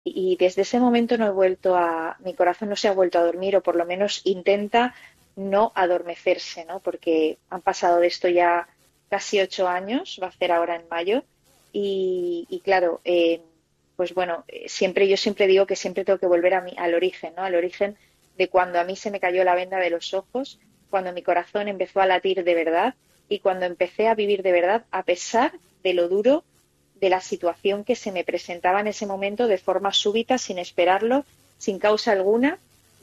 y desde ese momento mi corazón no se ha vuelto a dormir, o por lo menos intenta no adormecerse, ¿no? Porque han pasado de esto ya casi 8 años, va a ser ahora en mayo, y claro, pues bueno, yo siempre digo que siempre tengo que volver al origen, ¿no? Al origen de cuando a mí se me cayó la venda de los ojos, cuando mi corazón empezó a latir de verdad y cuando empecé a vivir de verdad, a pesar de lo duro de la situación que se me presentaba en ese momento de forma súbita, sin esperarlo, sin causa alguna.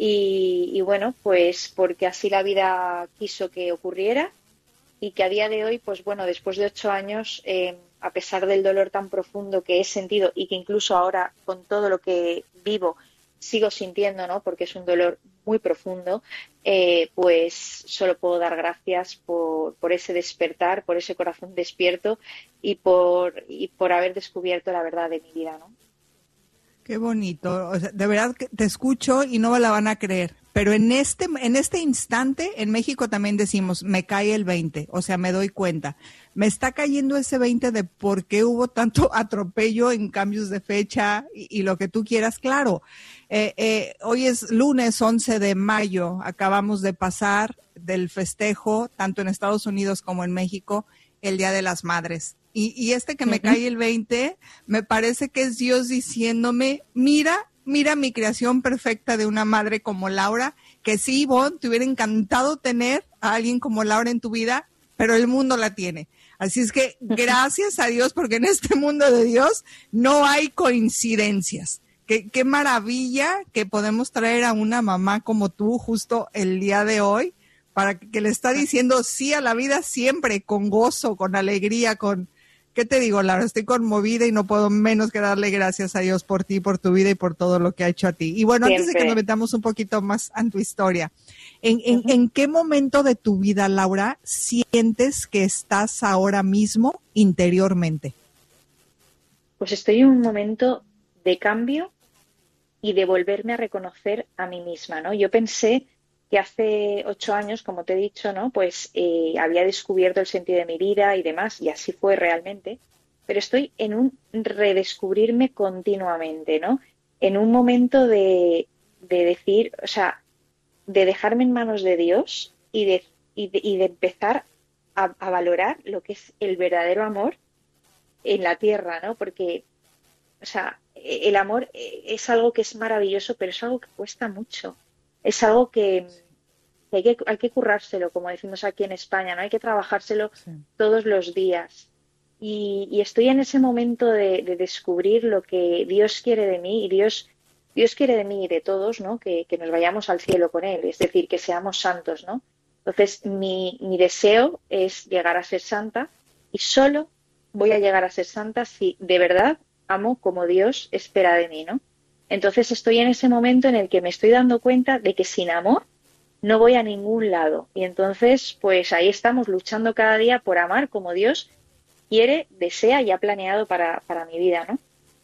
Y bueno, pues porque así la vida quiso que ocurriera y que a día de hoy, pues bueno, después de 8 años, a pesar del dolor tan profundo que he sentido y que incluso ahora con todo lo que vivo sigo sintiendo, ¿no? Porque es un dolor muy profundo, pues solo puedo dar gracias por ese despertar, por ese corazón despierto y por haber descubierto la verdad de mi vida, ¿no? Qué bonito. O sea, de verdad que te escucho y no me la van a creer. Pero en este instante, en México también decimos, me cae el 20, o sea, me doy cuenta. Me está cayendo ese 20 de por qué hubo tanto atropello en cambios de fecha y lo que tú quieras. Claro, hoy es lunes 11 de mayo, acabamos de pasar del festejo, tanto en Estados Unidos como en México, el Día de las Madres. Y este que me cae el 20, me parece que es Dios diciéndome, mira mi creación perfecta de una madre como Laura, que sí, Ivonne, te hubiera encantado tener a alguien como Laura en tu vida, pero el mundo la tiene. Así es que gracias a Dios, porque en este mundo de Dios no hay coincidencias. Qué maravilla que podemos traer a una mamá como tú justo el día de hoy, para que le está diciendo sí a la vida siempre, con gozo, con alegría, ¿qué te digo, Laura? Estoy conmovida y no puedo menos que darle gracias a Dios por ti, por tu vida y por todo lo que ha hecho a ti. Y bueno, antes de que nos metamos un poquito más en tu historia, ¿en qué momento de tu vida, Laura, sientes que estás ahora mismo interiormente? Pues estoy en un momento de cambio y de volverme a reconocer a mí misma, ¿no? Yo pensé que hace 8 años, como te he dicho, ¿no? Pues había descubierto el sentido de mi vida y demás, y así fue realmente, pero estoy en un redescubrirme continuamente, ¿no? En un momento de decir, o sea, de dejarme en manos de Dios y de empezar a valorar lo que es el verdadero amor en la tierra, ¿no? Porque, o sea, el amor es algo que es maravilloso, pero es algo que cuesta mucho. Es algo que hay que currárselo, como decimos aquí en España, ¿no? Hay que trabajárselo Sí. todos los días. Y estoy en ese momento de descubrir lo que Dios quiere de mí y Dios quiere de mí y de todos, ¿no? Que nos vayamos al cielo con Él, es decir, que seamos santos, ¿no? Entonces, mi deseo es llegar a ser santa y solo voy a llegar a ser santa si de verdad amo como Dios espera de mí, ¿no? Entonces estoy en ese momento en el que me estoy dando cuenta de que sin amor no voy a ningún lado. Y entonces, pues ahí estamos luchando cada día por amar como Dios quiere, desea y ha planeado para mi vida, ¿no?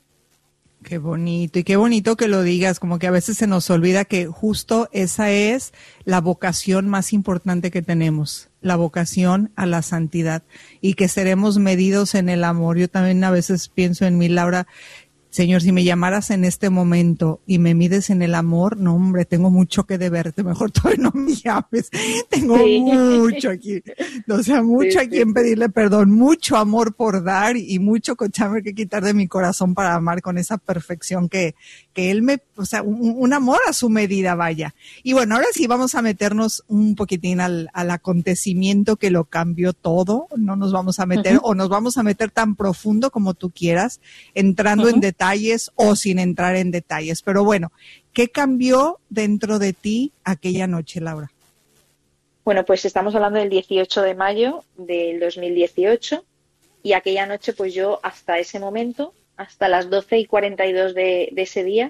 Qué bonito, y qué bonito que lo digas, como que a veces se nos olvida que justo esa es la vocación más importante que tenemos, la vocación a la santidad, y que seremos medidos en el amor. Yo también a veces pienso en mí, Laura, Señor, si me llamaras en este momento y me mides en el amor, no, hombre, tengo mucho que deberte, mejor todavía no me llames. Tengo Sí, mucho aquí, o sea, sí, mucho aquí sí, en sí. pedirle perdón, mucho amor por dar y mucho cochambre que quitar de mi corazón para amar con esa perfección que él o sea, un amor a su medida, vaya. Y bueno, ahora sí vamos a meternos un poquitín al acontecimiento que lo cambió todo. No nos vamos a meter, Ujú, o nos vamos a meter tan profundo como tú quieras, entrando en ujú. detalles o sin entrar en detalles. Pero bueno, ¿qué cambió dentro de ti aquella noche, Laura? Bueno, pues estamos hablando del 18 de mayo del 2018 y aquella noche, pues yo hasta ese momento, hasta las 12:42 de ese día,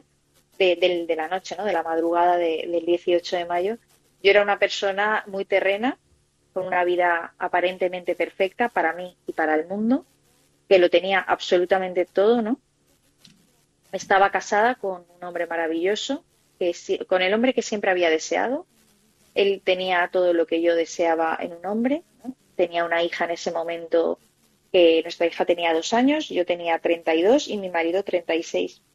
de la noche, ¿no? De la madrugada del 18 de mayo, yo era una persona muy terrena, con una vida aparentemente perfecta para mí y para el mundo, que lo tenía absolutamente todo, ¿no? Estaba casada con un hombre maravilloso, con el hombre que siempre había deseado. Él tenía todo lo que yo deseaba en un hombre, ¿no? Tenía una hija en ese momento, que nuestra hija tenía 2 años, yo tenía 32 y mi marido 36.